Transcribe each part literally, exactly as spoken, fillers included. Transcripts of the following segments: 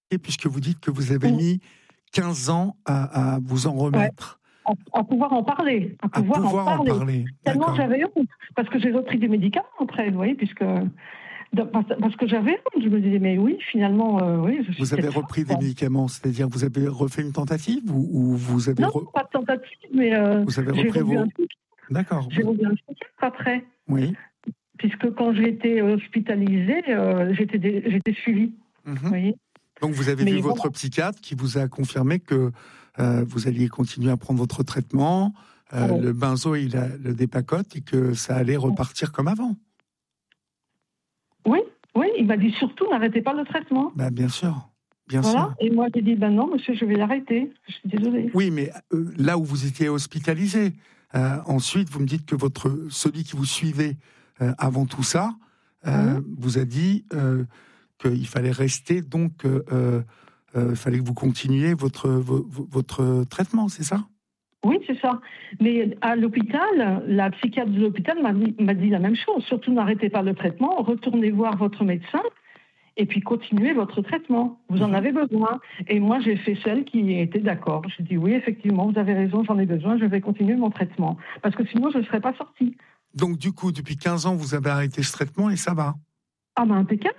puisque vous dites que vous avez mis quinze ans à, à vous en remettre. Ouais. À, à pouvoir en parler. À pouvoir, à pouvoir en parler. En parler. Tellement D'accord. j'avais honte, parce que j'ai repris des médicaments après, vous voyez, puisque... Parce que j'avais honte, je me disais, mais oui, finalement, euh, oui. Je suis vous avez repris des médicaments, c'est-à-dire vous avez refait une tentative ou, ou vous avez... Non, re... pas de tentative, mais euh, vous avez j'ai repris revu vos... un truc. D'accord. J'ai revu un truc après. Oui. Puisque quand j'ai été hospitalisée, euh, j'étais, dé... j'étais suivie. Mm-hmm. Vous voyez. Donc vous avez mais vu voilà. votre psychiatre qui vous a confirmé que euh, vous alliez continuer à prendre votre traitement, euh, ah ouais. le benzo, il a le dépacote et que ça allait repartir comme avant. Oui. Oui, il m'a dit surtout n'arrêtez pas le traitement. Ben, bien sûr, bien voilà. sûr. Et moi j'ai dit ben non monsieur, je vais l'arrêter. Je suis désolée. Oui, mais euh, là où vous étiez hospitalisé, euh, ensuite vous me dites que votre celui qui vous suivait euh, avant tout ça euh, mmh. vous a dit euh, qu'il fallait rester, donc il euh, euh, fallait que vous continuiez votre vo- votre traitement, c'est ça? Oui, c'est ça. Mais à l'hôpital, la psychiatre de l'hôpital m'a dit, m'a dit la même chose. Surtout, n'arrêtez pas le traitement, retournez voir votre médecin et puis continuez votre traitement. Vous en avez besoin. Et moi, j'ai fait celle qui était d'accord. J'ai dit oui, effectivement, vous avez raison, j'en ai besoin, je vais continuer mon traitement. Parce que sinon, je ne serais pas sortie. Donc, du coup, depuis quinze ans, vous avez arrêté ce traitement et ça va? Ah ben, impeccable.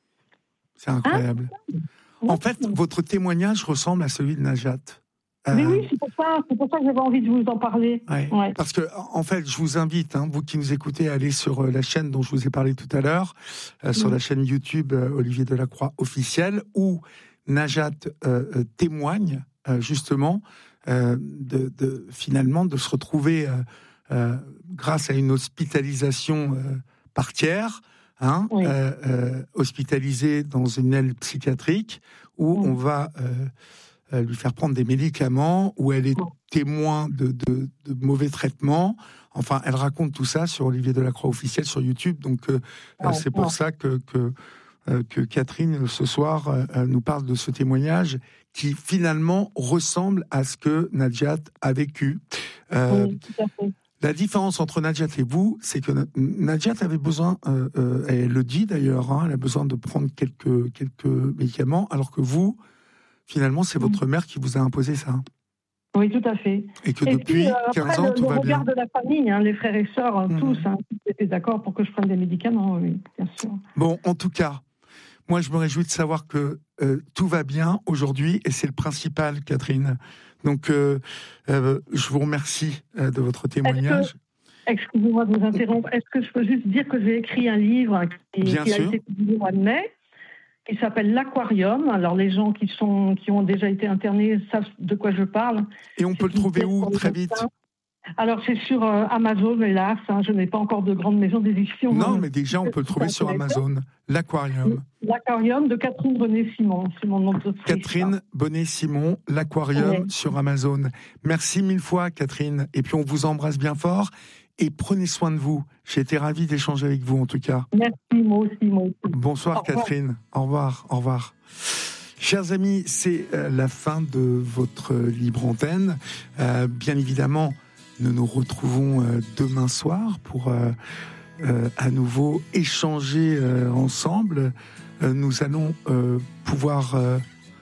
C'est incroyable. Hein? En fait, votre témoignage ressemble à celui de Najat. Euh... Mais oui, c'est pour ça, c'est pour ça que j'avais envie de vous en parler. Ouais, ouais. Parce que, en fait, je vous invite, hein, vous qui nous écoutez, à aller sur la chaîne dont je vous ai parlé tout à l'heure, euh, mmh. sur la chaîne YouTube euh, Olivier Delacroix officielle, où Najat euh, témoigne euh, justement euh, de, de finalement de se retrouver euh, euh, grâce à une hospitalisation euh, par tiers, hein, oui. euh, euh, hospitalisée dans une aile psychiatrique où mmh. on va euh, lui faire prendre des médicaments, où elle est témoin de, de, de mauvais traitements. Enfin, elle raconte tout ça sur Olivier Delacroix officiel sur YouTube. Donc, euh, ouais, c'est pour ouais. ça que, que, euh, que Catherine, ce soir, euh, nous parle de ce témoignage qui, finalement, ressemble à ce que Najat a vécu. Euh, oui, tout à fait. La différence entre Najat et vous, c'est que Najat avait besoin, euh, euh, elle le dit d'ailleurs, hein, elle a besoin de prendre quelques, quelques médicaments, alors que vous, finalement, c'est votre mère qui vous a imposé ça. Oui, tout à fait. Et que et depuis puis, euh, quinze après, ans, le, tout le va bien. Le regard de la famille, hein, les frères et sœurs, mmh. tous, hein, étaient d'accord pour que je prenne des médicaments, oui, bien sûr. Bon, en tout cas, moi, je me réjouis de savoir que euh, tout va bien aujourd'hui, et c'est le principal, Catherine. Donc, euh, euh, je vous remercie euh, de votre témoignage. Est-ce que, excusez-moi de vous interrompre. Est-ce que je peux juste dire que j'ai écrit un livre qui, qui a été publié au mois de mai, qui s'appelle L'Aquarium. Alors, les gens qui, sont, qui ont déjà été internés savent de quoi je parle. Et on peut le trouver où, très vite? Alors, c'est sur euh, Amazon, hélas. Hein, je n'ai pas encore de grande maison d'édition. Non, hein, mais déjà, on peut le trouver sur Amazon. L'Aquarium. L'Aquarium de Catherine Bonnet-Simon. C'est mon nom d'autrice. Catherine Bonnet-Simon, L'Aquarium ouais. sur Amazon. Merci mille fois, Catherine. Et puis, on vous embrasse bien fort. Et prenez soin de vous. J'ai été ravi d'échanger avec vous, en tout cas. Merci, moi aussi, moi aussi. Bonsoir, au Catherine. Au revoir, au revoir. Chers amis, c'est euh, la fin de votre euh, libre antenne. Euh, bien évidemment, nous nous retrouvons euh, demain soir pour euh, euh, à nouveau échanger euh, ensemble. Euh, nous allons euh, pouvoir... Euh,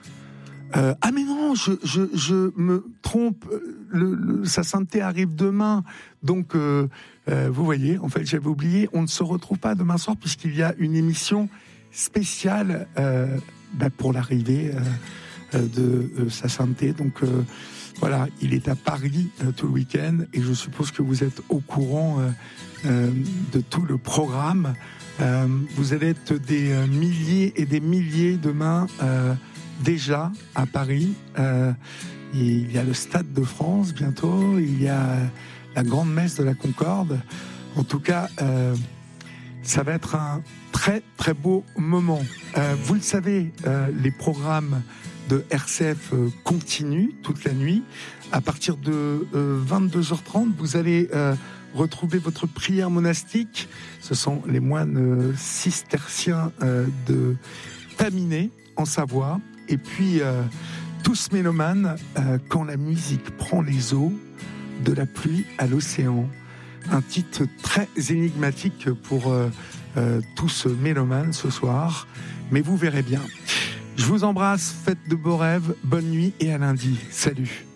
Euh, ah mais non, je, je, je me trompe, le, le, sa sainteté arrive demain, donc euh, euh, vous voyez, en fait j'avais oublié, on ne se retrouve pas demain soir puisqu'il y a une émission spéciale euh, bah, pour l'arrivée euh, de euh, sa sainteté, donc euh, voilà, il est à Paris euh, tout le week-end et je suppose que vous êtes au courant euh, euh, de tout le programme. Euh, vous allez être des euh, milliers et des milliers demain euh, déjà à Paris. Euh, il y a le Stade de France bientôt, il y a la grande messe de la Concorde. En tout cas, euh, ça va être un très très beau moment. Euh, vous le savez, euh, les programmes de R C F euh, continuent toute la nuit. À partir de euh, vingt-deux heures trente, vous allez euh, retrouver votre prière monastique. Ce sont les moines euh, cisterciens euh, de Taminé, en Savoie. Et puis, euh, tous mélomanes, euh, quand la musique prend les eaux, de la pluie à l'océan. Un titre très énigmatique pour euh, euh, tous mélomanes ce soir, mais vous verrez bien. Je vous embrasse, faites de beaux rêves, bonne nuit et à lundi. Salut.